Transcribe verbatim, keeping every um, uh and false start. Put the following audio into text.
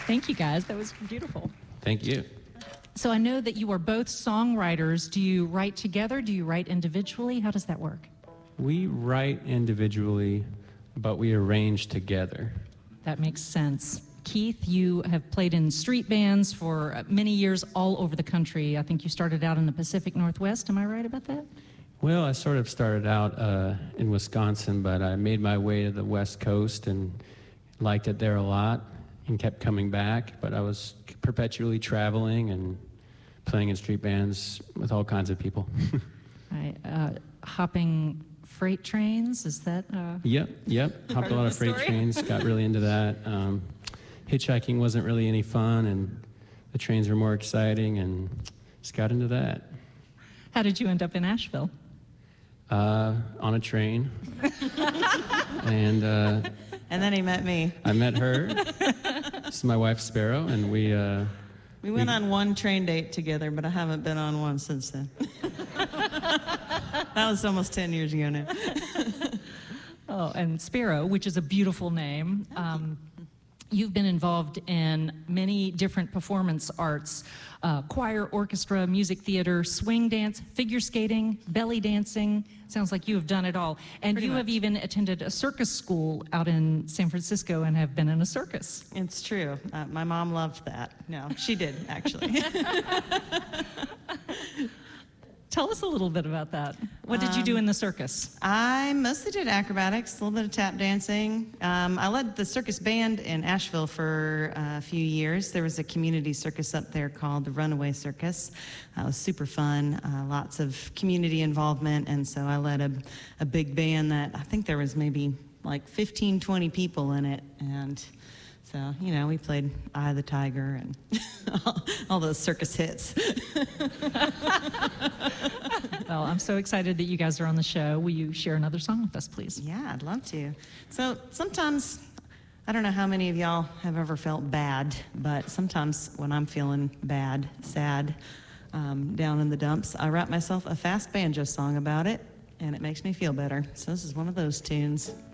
Thank you, guys. That was beautiful. Thank you. So I know that you are both songwriters. Do you write together? Do you write individually? How does that work? We write individually, but we arrange together. That makes sense. Keith, you have played in street bands for many years all over the country. I think you started out in the Pacific Northwest. Am I right about that? Well, I sort of started out uh, in Wisconsin, but I made my way to the West Coast and liked it there a lot and kept coming back. But I was perpetually traveling and playing in street bands with all kinds of people. Right, uh, hopping freight trains, is that? Uh, yep, yep. Hopped a lot of freight trains, got really into that. Um, hitchhiking wasn't really any fun, and the trains were more exciting, and just got into that. How did you end up in Asheville? Uh, on a train. and uh, and then he met me. I met her. This is my wife, Sparrow, and we... Uh, we went we, on one train date together, but I haven't been on one since then. That was almost ten years ago now. Oh, and Sparrow, which is a beautiful name. Um, you've been involved in many different performance arts, uh, choir, orchestra, music theater, swing dance, figure skating, belly dancing. Sounds like you have done it all. And Pretty you much. have even attended a circus school out in San Francisco and have been in a circus. It's true. Uh, my mom loved that. No, she did, actually. Tell us a little bit about that. What did you do in the circus? I mostly did acrobatics, a little bit of tap dancing. Um, I led the circus band in Asheville for a few years. There was a community circus up there called the Runaway Circus. That was super fun, uh, lots of community involvement, and so I led a, a big band that I think there was maybe like fifteen, twenty people in it, and so, you know, we played Eye of the Tiger and all, all those circus hits. Well, I'm so excited that you guys are on the show. Will you share another song with us, please? Yeah, I'd love to. So sometimes, I don't know how many of y'all have ever felt bad, but sometimes when I'm feeling bad, sad, um, down in the dumps, I write myself a fast banjo song about it, and it makes me feel better. So this is one of those tunes.